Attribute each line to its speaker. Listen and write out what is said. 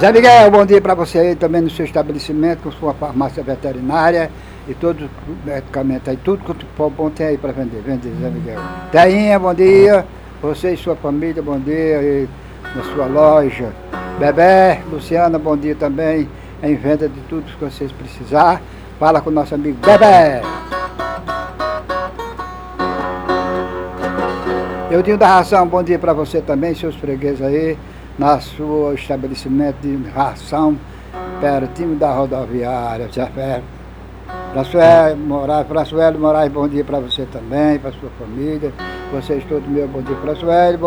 Speaker 1: Zé Miguel, bom dia para você aí também no seu estabelecimento, com sua farmácia veterinária e todos os medicamentos aí, tudo que for bom tem aí para vender. Vende, Zé Miguel. Teinha, bom dia. Você e sua família, bom dia aí na sua loja. Bebé, Luciana, bom dia também. Em venda de tudo que vocês precisar. Fala com o nosso amigo Bebé. Eudinho da Ração, bom dia para você também, seus fregueses aí, na sua estabelecimento de ração, pertinho da rodoviária, Françoélio Moraes, bom dia para você também, para sua família, vocês todos, meu bom dia, Françoélio.